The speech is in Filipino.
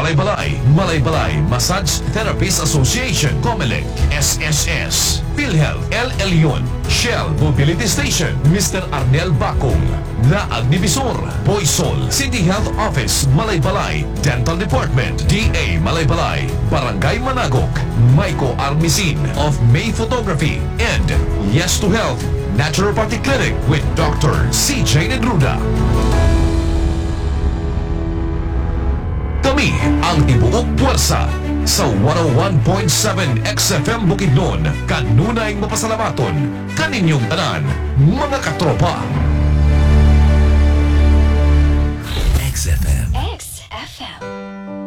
Malaybalay, Malaybalay Massage Therapists Association, COMELEC, SSS, PhilHealth, El Elyon, Shell Mobility Station, Mr. Arnel Bacong, Naag Divisor, Boysol, City Health Office, Malaybalay, Dental Department, DA Malaybalay, Barangay Managok, Maiko Armisin of May Photography, and Yes to Health Naturopathy Clinic with Dr. CJ Negruda. Kami ang tibuok puwersa sa 101.7 XFM Bukidnon. Kanunay mapasalamaton kaninyong tanan, mga katropa. XFM. XFM.